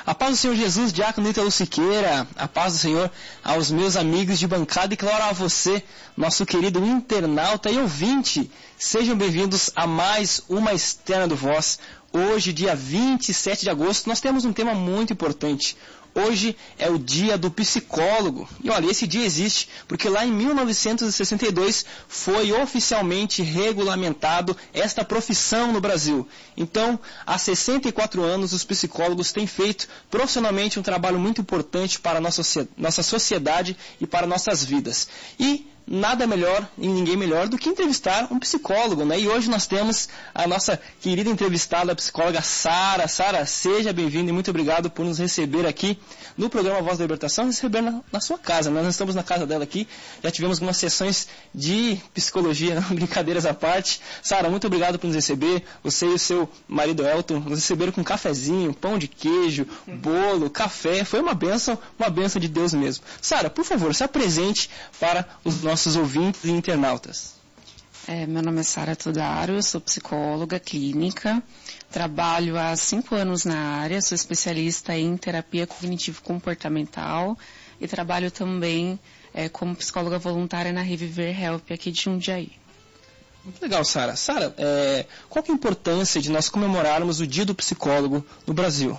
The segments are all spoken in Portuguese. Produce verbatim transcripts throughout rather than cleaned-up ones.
A paz do Senhor Jesus, diácono Ítalo Siqueira, a paz do Senhor aos meus amigos de bancada e claro a você, nosso querido internauta e ouvinte. Sejam bem-vindos a mais uma Externa do Voz. Hoje, dia vinte e sete de agosto, nós temos um tema muito importante. Hoje é o dia do psicólogo. E olha, esse dia existe porque lá em mil novecentos e sessenta e dois foi oficialmente regulamentado esta profissão no Brasil. Então, há sessenta e quatro anos, os psicólogos têm feito profissionalmente um trabalho muito importante para a nossa, nossa sociedade e para nossas vidas. E nada melhor e ninguém melhor do que entrevistar um psicólogo, né? E hoje nós temos a nossa querida entrevistada, a psicóloga Sara. Sara, seja bem-vinda e muito obrigado por nos receber aqui no programa Voz da Libertação, receber na, na sua casa, né? Nós estamos na casa dela aqui, já tivemos algumas sessões de psicologia, não, brincadeiras à parte. Sara, muito obrigado por nos receber. Você e o seu marido Elton nos receberam com cafezinho, pão de queijo, bolo, café. Foi uma bênção, uma bênção de Deus mesmo. Sara, por favor, se apresente para os nossos nossos ouvintes e internautas. É, meu nome é Sara Todaro, eu sou psicóloga clínica, trabalho há cinco anos na área, sou especialista em terapia cognitivo-comportamental e trabalho também é, como psicóloga voluntária na Reviver Help aqui de Jundiaí. Muito legal, Sara. Sara, é, qual que é a importância de nós comemorarmos o Dia do Psicólogo no Brasil?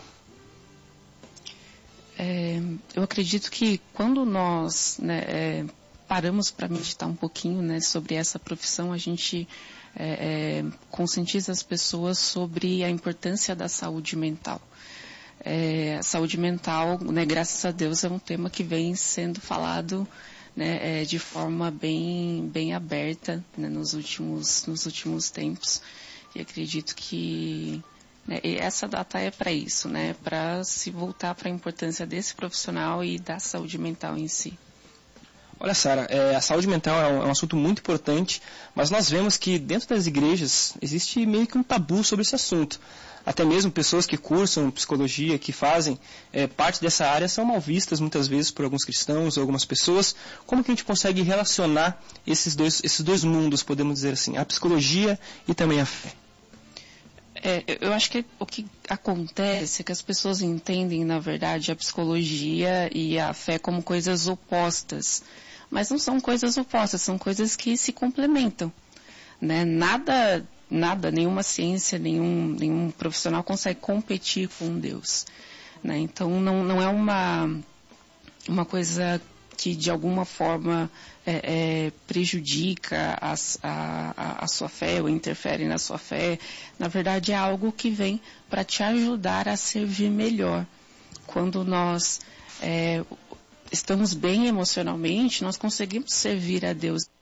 É, eu acredito que quando nós né, é, paramos para meditar um pouquinho né, sobre essa profissão, a gente é, é, conscientiza as pessoas sobre a importância da saúde mental. É, a saúde mental, né, graças a Deus, é um tema que vem sendo falado né, é, de forma bem, bem aberta né, nos, últimos, nos últimos tempos. E acredito que né, essa data é para isso, né, para se voltar para a importância desse profissional e da saúde mental em si. Olha, Sara, é, a saúde mental é um, é um assunto muito importante, mas nós vemos que dentro das igrejas existe meio que um tabu sobre esse assunto. Até mesmo pessoas que cursam psicologia, que fazem é, parte dessa área, são mal vistas muitas vezes por alguns cristãos ou algumas pessoas. Como que a gente consegue relacionar esses dois, esses dois mundos, podemos dizer assim, a psicologia e também a fé? É, eu acho que o que acontece é que as pessoas entendem, na verdade, a psicologia e a fé como coisas opostas. Mas não são coisas opostas, são coisas que se complementam. Né? Nada, nada, nenhuma ciência, nenhum, nenhum profissional consegue competir com Deus. Né? Então, não, não é uma, uma coisa que, de alguma forma, é, é, prejudica a, a, a sua fé ou interfere na sua fé. Na verdade, é algo que vem para te ajudar a servir melhor. Quando nós é, estamos bem emocionalmente, nós conseguimos servir a Deus